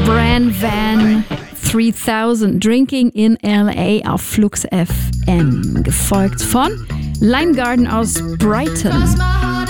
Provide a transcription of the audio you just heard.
Bran Van 3000 Drinking in LA auf Flux FM. Gefolgt von Lime Garden aus Brighton.